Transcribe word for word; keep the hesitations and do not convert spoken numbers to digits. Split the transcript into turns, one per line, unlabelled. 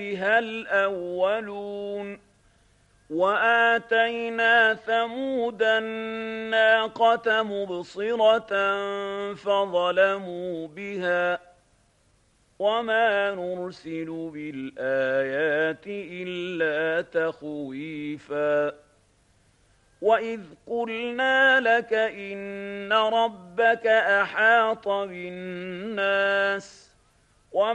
بها الأولون وآتينا ثمود الناقة مبصرة فظلموا بها وما نرسل بالآيات إلا تخويفا وإذ قلنا لك إن ربك أحاط بالناس